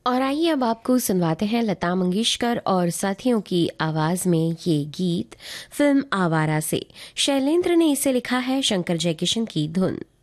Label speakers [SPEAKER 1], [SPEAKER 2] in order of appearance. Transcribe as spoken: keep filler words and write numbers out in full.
[SPEAKER 1] और आइए अब आपको सुनवाते हैं लता मंगेशकर और साथियों की आवाज में ये गीत फिल्म आवारा से। शैलेंद्र ने इसे लिखा है, शंकर जयकिशन की धुन।